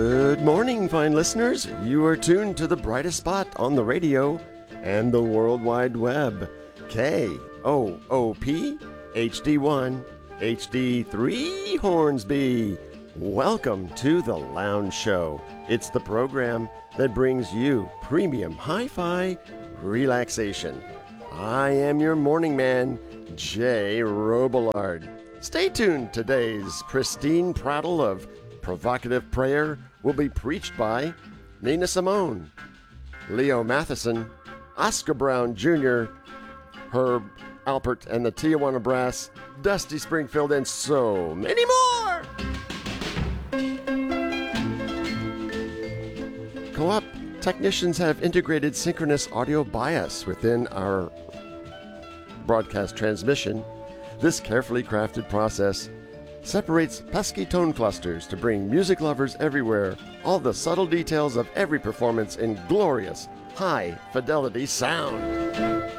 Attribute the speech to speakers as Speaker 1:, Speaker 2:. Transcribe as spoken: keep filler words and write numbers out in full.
Speaker 1: Good morning, fine listeners. You are tuned to the brightest spot on the radio and the World Wide Web. K O O P H D one H D three Hornsby. Welcome to the Lounge Show. It's the program that brings you premium hi-fi relaxation. I am your morning man, Jay Robillard. Stay tuned. Today's pristine prattle of provocative prayer will be preached by Nina Simone, Leo Matheson, Oscar Brown Junior, Herb Alpert and the Tijuana Brass, Dusty Springfield, and so many more! Co-op technicians have integrated synchronous audio bias within our broadcast transmission. This carefully crafted process separates pesky tone clusters to bring music lovers everywhere all the subtle details of every performance in glorious, high-fidelity sound.